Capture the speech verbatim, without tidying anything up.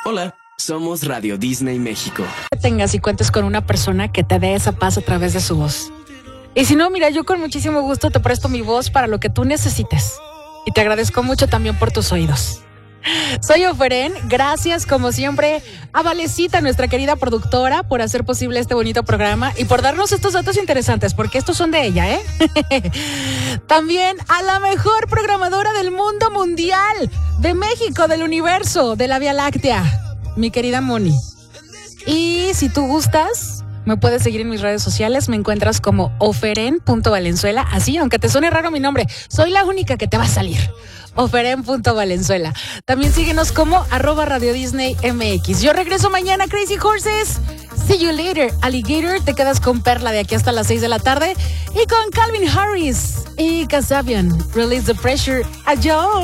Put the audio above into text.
Hola, somos Radio Disney México. Que tengas y cuentes con una persona que te dé esa paz a través de su voz. Y si no, mira, yo con muchísimo gusto te presto mi voz para lo que tú necesites. Y te agradezco mucho también por tus oídos. Soy Oferen, gracias como siempre a Valecita, nuestra querida productora, por hacer posible este bonito programa y por darnos estos datos interesantes, porque estos son de ella, ¿eh? También a la mejor programadora del mundo mundial, de México, del universo, de la Vía Láctea, mi querida Moni. Y si tú gustas, me puedes seguir en mis redes sociales, me encuentras como oferen punto valenzuela, así, aunque te suene raro mi nombre, soy la única que te va a salir. oferen punto valenzuela. También síguenos como arroba Radio Disney M X. Yo regreso mañana, Crazy Horses. See you later, Alligator. Te quedas con Perla de aquí hasta las seis de la tarde. Y con Calvin Harris y Kasabian. Release the pressure. Adiós.